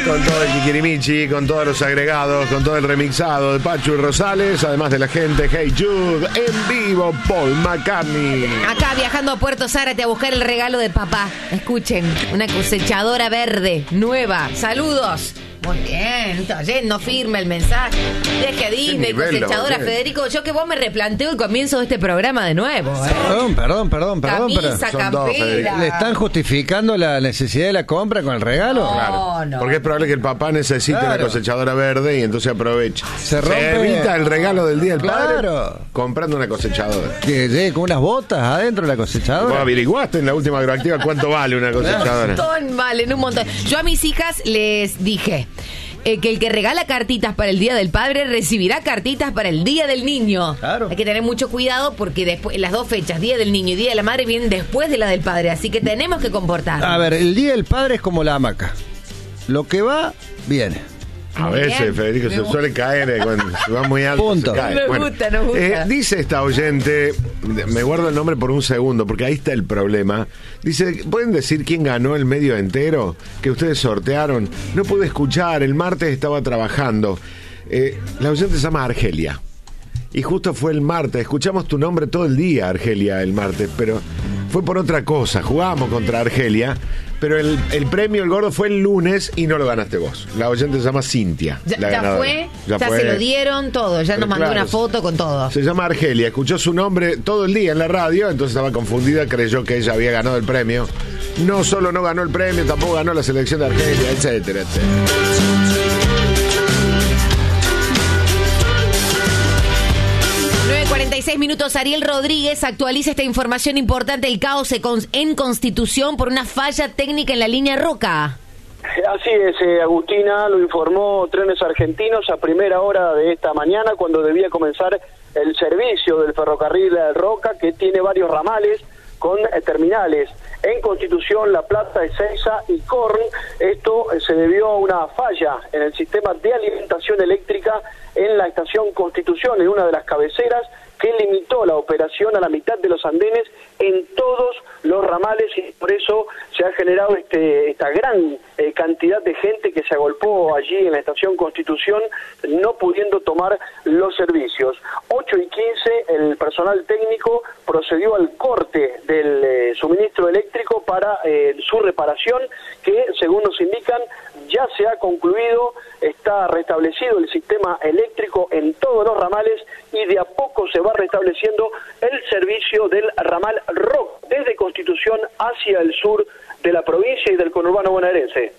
Con todo el Kikirimichi, con todos los agregados, con todo el remixado de Pachu y Rosales, además de la gente Hey Jude, en vivo Paul McCartney. Acá viajando a Puerto Zárate a buscar el regalo de papá. Escuchen, una cosechadora verde, nueva. Saludos. Muy bien, está yendo firme el mensaje. Deje Disney, cosechadora Federico. Yo que vos me replanteo el comienzo de este programa de nuevo. Perdón. Camisa, campera. ¿Le están justificando la necesidad de la compra con el regalo? Claro, porque es probable que el papá necesite una cosechadora verde y entonces aprovecha. Se evita el regalo del Día del Padre comprando una cosechadora. Que llegue con unas botas adentro de la cosechadora. ¿Vos averiguaste en la última agroactiva cuánto vale una cosechadora? Valen un montón. Yo a mis hijas les dije que el que regala cartitas para el Día del Padre recibirá cartitas para el Día del Niño. Claro. Hay que tener mucho cuidado porque después las dos fechas, Día del Niño y Día de la Madre, vienen después de la del Padre, así que tenemos que comportarnos. A ver, el Día del Padre es como la hamaca. Lo que va, viene. A veces, Federico, se suele caer cuando se va muy alto. Punto. Se cae. Nos gusta. Dice esta oyente, me guardo el nombre por un segundo, porque ahí está el problema. Dice, ¿pueden decir quién ganó el medio entero que ustedes sortearon? No pude escuchar, el martes estaba trabajando. La oyente se llama Argelia. Y justo fue el martes. Escuchamos tu nombre todo el día, Argelia, el martes, pero fue por otra cosa. Jugábamos contra Argelia, pero el premio, el gordo, fue el lunes y no lo ganaste vos. La oyente se llama Cintia. Ya fue, se lo dieron todo. Ya nos mandó una foto con todo. Se llama Argelia. Escuchó su nombre todo el día en la radio, entonces estaba confundida, creyó que ella había ganado el premio. No solo no ganó el premio, tampoco ganó la selección de Argelia, etcétera, etcétera. 46 minutos. Ariel Rodríguez actualiza esta información importante: el caos en Constitución por una falla técnica en la línea Roca. Así es, Agustina, lo informó Trenes Argentinos a primera hora de esta mañana, cuando debía comenzar el servicio del ferrocarril Roca, que tiene varios ramales con terminales en Constitución, La Plata, Ezeiza y Corn. Esto se debió a una falla en el sistema de alimentación eléctrica en la estación Constitución, en una de las cabeceras, que limitó la operación a la mitad de los andenes en todos los ramales, y por eso se ha generado esta gran cantidad de gente que se agolpó allí en la estación Constitución, no pudiendo tomar los servicios. 8:15, el personal técnico procedió al corte del suministro eléctrico para su reparación, que según nos indican ya se ha concluido, está restablecido el sistema eléctrico en todos los ramales y de a poco se va restableciendo el servicio del ramal Roca desde Constitución hacia el sur de la provincia y del conurbano bonaerense.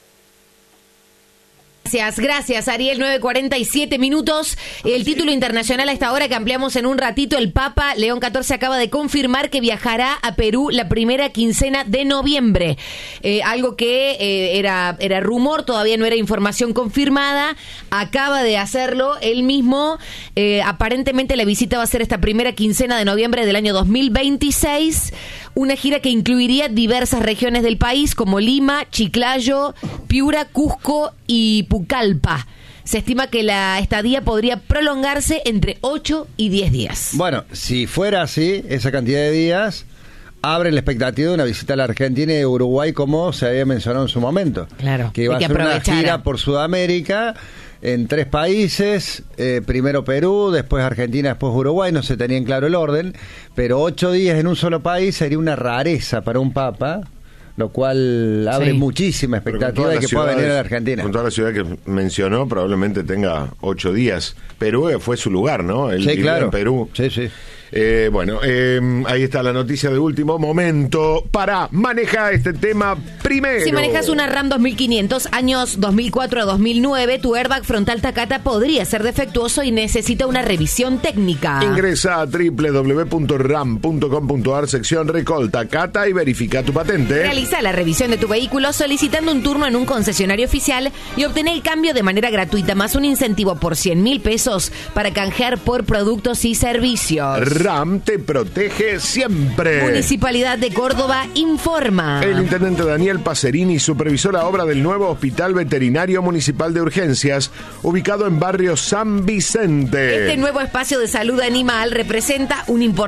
Gracias, Ariel. 9:47 minutos. El título internacional a esta hora, que ampliamos en un ratito: el Papa León XIV acaba de confirmar que viajará a Perú la primera quincena de noviembre. Algo que era rumor, todavía no era información confirmada. Acaba de hacerlo él mismo. Aparentemente la visita va a ser esta primera quincena de noviembre del año 2026. Una gira que incluiría diversas regiones del país como Lima, Chiclayo, Piura, Cusco y Pucallpa. Se estima que la estadía podría prolongarse entre 8 y 10 días. Bueno, si fuera así, esa cantidad de días abre la expectativa de una visita a la Argentina y Uruguay, como se había mencionado en su momento. Claro, que iba a ser una gira por Sudamérica en 3 países, primero Perú, después Argentina, después Uruguay. No se tenía en claro el orden, pero 8 días en un solo país sería una rareza para un papa, lo cual abre muchísima expectativa de que pueda venir a la Argentina. Con toda la ciudad que mencionó, probablemente tenga 8 días. Perú fue su lugar, ¿no? Él vivió en Perú. Sí. Ahí está la noticia de último momento para manejar este tema primero. Si manejas una RAM 2500, años 2004 a 2009, tu airbag frontal Takata podría ser defectuoso y necesita una revisión técnica. Ingresa a www.ram.com.ar, sección Recall Takata, y verifica tu patente. Realiza la revisión de tu vehículo solicitando un turno en un concesionario oficial y obtener el cambio de manera gratuita, más un incentivo por 100.000 pesos para canjear por productos y servicios. RAM te protege siempre. Municipalidad de Córdoba informa. El intendente Daniel Pacerini supervisó la obra del nuevo Hospital Veterinario Municipal de Urgencias, ubicado en barrio San Vicente. Este nuevo espacio de salud animal representa un importante